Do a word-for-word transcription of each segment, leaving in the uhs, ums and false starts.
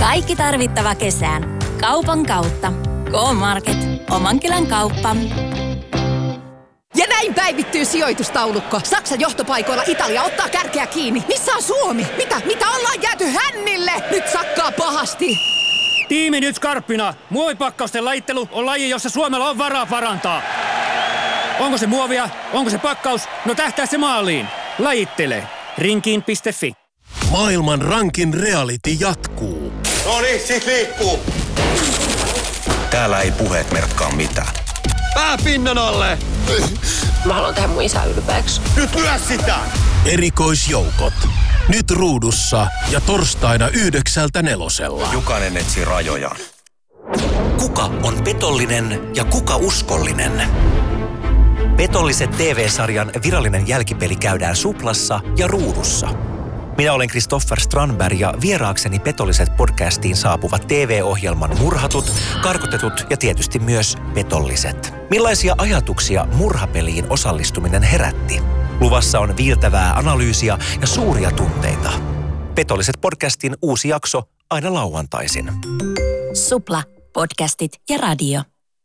Kaikki tarvittava kesään. Kaupan kautta. K-Market. Oman kylän kauppa. Ja näin päivittyy sijoitustaulukko. Saksan johtopaikoilla Italia ottaa kärkeä kiinni. Missä on Suomi? Mitä? Mitä ollaan jääty hännille? Nyt sakkaa pahasti. Tiimi nyt skarppina. Muovipakkausten lajittelu on laji, jossa Suomella on varaa parantaa. Onko se muovia? Onko se pakkaus? No tähtää se maaliin. Lajittele. Rinkiin piste fi. Maailman rankin reality jatkuu. No niin, sit liikkuu. Täällä ei puheet merkkaa mitään. Pää pinnan alle! Mä haluan tehdä mun isä ylpeäksi. Nyt lyö sitä! Erikoisjoukot. Nyt ruudussa ja torstaina yhdeksältä nelosella. Jokainen etsii rajojaan. Kuka on petollinen ja kuka uskollinen? Petolliset T V-sarjan virallinen jälkipeli käydään Suplassa ja ruudussa. Minä olen Kristoffer Strandberg ja vieraakseni Petolliset podcastiin saapuvat T V-ohjelman murhatut, karkotetut ja tietysti myös petolliset. Millaisia ajatuksia murhapeliin osallistuminen herätti? Luvassa on viiltävää analyysiä ja suuria tunteita. Petolliset podcastin uusi jakso aina lauantaisin. Supla, podcastit ja radio.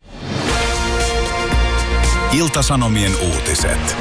Ilta-Sanomien uutiset.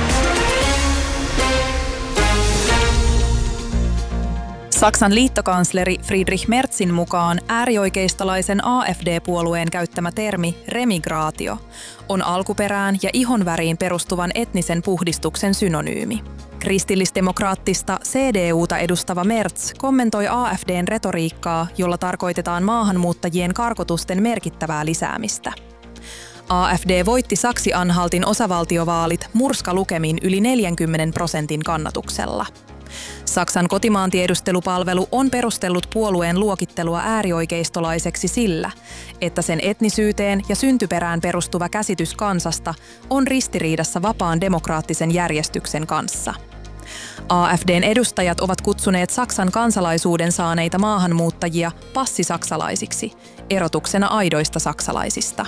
Saksan liittokansleri Friedrich Merzin mukaan äärioikeistolaisen A F D-puolueen käyttämä termi remigraatio on alkuperään ja ihonväriin perustuvan etnisen puhdistuksen synonyymi. Kristillisdemokraattista C D U:ta edustava Merz kommentoi A F D:n retoriikkaa, jolla tarkoitetaan maahanmuuttajien karkotusten merkittävää lisäämistä. A F D voitti Saksi-Anhaltin osavaltiovaalit murskalukemin yli neljänkymmenen prosentin kannatuksella. Saksan kotimaantiedustelupalvelu on perustellut puolueen luokittelua äärioikeistolaiseksi sillä, että sen etnisyyteen ja syntyperään perustuva käsitys kansasta on ristiriidassa vapaan demokraattisen järjestyksen kanssa. A F D:n edustajat ovat kutsuneet Saksan kansalaisuuden saaneita maahanmuuttajia passisaksalaisiksi, erotuksena aidoista saksalaisista.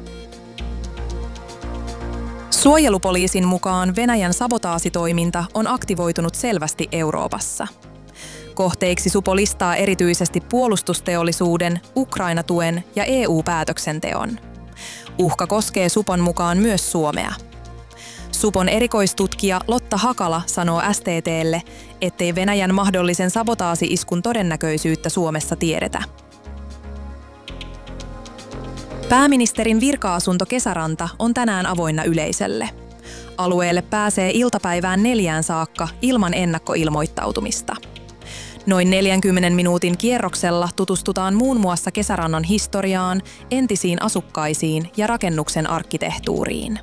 Suojelupoliisin mukaan Venäjän sabotaasitoiminta on aktivoitunut selvästi Euroopassa. Kohteiksi supo listaa erityisesti puolustusteollisuuden, Ukraina-tuen ja E U-päätöksenteon. Uhka koskee supon mukaan myös Suomea. Supon erikoistutkija Lotta Hakala sanoo S T T:lle, ettei Venäjän mahdollisen sabotaasi-iskun todennäköisyyttä Suomessa tiedetä. Pääministerin virka-asunto Kesäranta on tänään avoinna yleisölle. Alueelle pääsee iltapäivään neljään saakka ilman ennakkoilmoittautumista. Noin neljänkymmenen minuutin kierroksella tutustutaan muun muassa Kesärannan historiaan, entisiin asukkaisiin ja rakennuksen arkkitehtuuriin.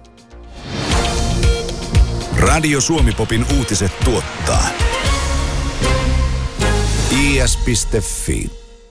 Radio Suomi-popin uutiset tuottaa i s piste fi.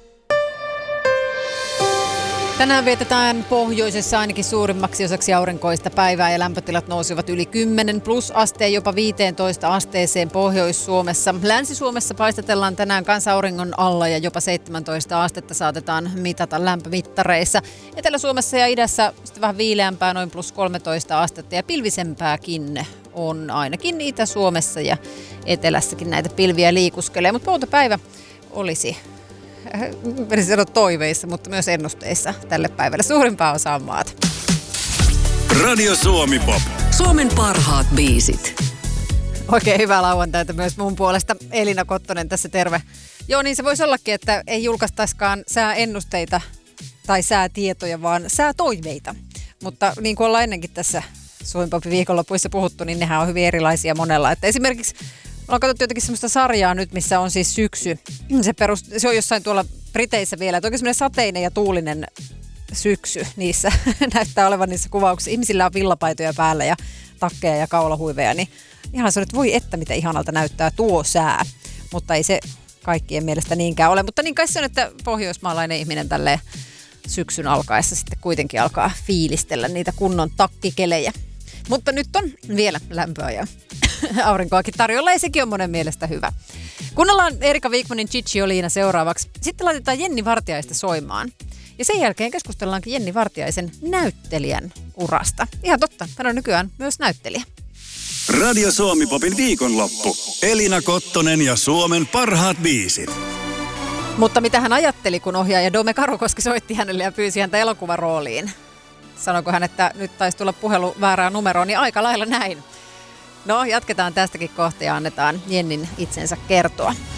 Tänään vietetään pohjoisessa ainakin suurimmaksi osaksi aurinkoista päivää ja lämpötilat nousivat yli kymmenen plus asteen, jopa viisitoista asteeseen Pohjois-Suomessa. Länsi-Suomessa paistatellaan tänään kanssa auringon alla ja jopa seitsemäntoista astetta saatetaan mitata lämpömittareissa. Etelä-Suomessa ja idässä sitten vähän viileämpää, noin plus kolmetoista astetta ja pilvisempääkin on ainakin Itä-Suomessa ja etelässäkin näitä pilviä liikuskelee, mutta poutopäivä olisi en sano toiveissa, mutta myös ennusteissa tälle päivälle suurimpaan osaan maata. Radio Suomi-pop. Suomen parhaat biisit. Oikein hyvää lauantaita myös mun puolesta. Elina Kottonen tässä, terve. Joo, niin se voisi ollakin, että ei julkaistaisikaan sääennusteita tai säätietoja, vaan säätoiveita. Mutta niin kuin ollaan ennenkin tässä Suomi-popin viikonlopuissa puhuttu, niin nehän on hyvin erilaisia monella. Että esimerkiksi ollaan katsottu jotenkin semmoista sarjaa nyt, missä on siis syksy. Se, perust, se on jossain tuolla Briteissä vielä, että oikein semmoinen sateinen ja tuulinen syksy niissä näyttää olevan niissä kuvauksissa. Ihmisillä on villapaitoja päällä ja takkeja ja kaulahuiveja, niin ihan se on, että voi että mitä ihanalta näyttää tuo sää. Mutta ei se kaikkien mielestä niinkään ole. Mutta niin kai se on, että pohjoismaalainen ihminen tälleen syksyn alkaessa sitten kuitenkin alkaa fiilistellä niitä kunnon takkikelejä. Mutta nyt on vielä lämpöä ja aurinkoakin tarjolla ja sekin on monen mielestä hyvä. Kuunnellaan Erika Wigmanin Cicciolina seuraavaksi. Sitten laitetaan Jenni Vartiaista soimaan. Ja sen jälkeen keskustellaankin Jenni Vartiaisen näyttelijän urasta. Ihan totta, hän on nykyään myös näyttelijä. Radio Suomi-popin viikonloppu. Elina Kottonen ja Suomen parhaat biisit. Mutta mitä hän ajatteli, kun ohjaaja Dome Karukoski soitti hänelle ja pyysi häntä elokuvarooliin? Sanoiko hän, että nyt taisi tulla puhelu väärään numeroon, niin aika lailla näin. No, jatketaan tästäkin kohta ja annetaan Jennin itsensä kertoa.